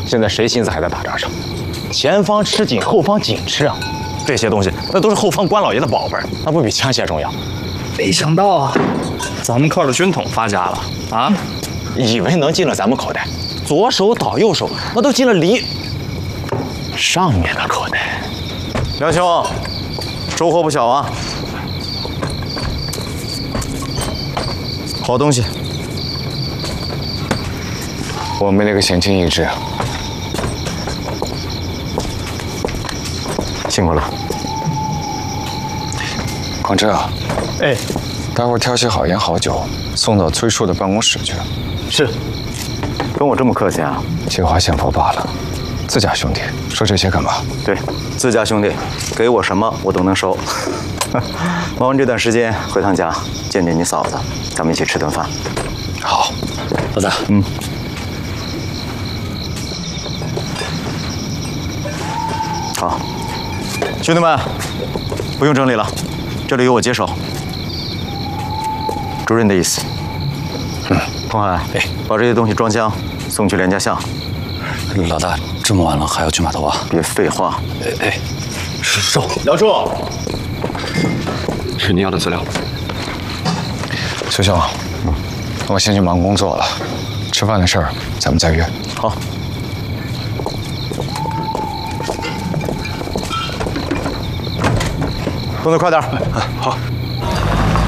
现在谁心思还在打仗上？前方吃紧，后方紧吃啊！这些东西那都是后方关老爷的宝贝儿，那不比枪械重要？ 没想到啊，咱们靠着军统发家了啊！ 以为能进了咱们口袋，左手倒右手，那都进了李上面的口袋。 梁兄，收获不小啊！好东西。 我们那个险情一致， 辛苦了。 广志啊， 哎， 待会儿挑些好烟好酒，送到崔叔的办公室去。 是，跟我这么客气啊？ 借花献佛罢了，自家兄弟说这些干嘛？ 对，自家兄弟，给我什么我都能收。忙完这段时间回趟家见见你嫂子，咱们一起吃顿饭。 好， 老大， 好，兄弟们，不用整理了，这里由我接手。主任的意思。童海，把这些东西装箱，送去连家巷。 老大，这么晚了还要去码头啊？ 别废话。 是。 梁叔， 是你要的资料。 师兄，我先去忙工作了，吃饭的事儿咱们再约。 好。动作快点。 好。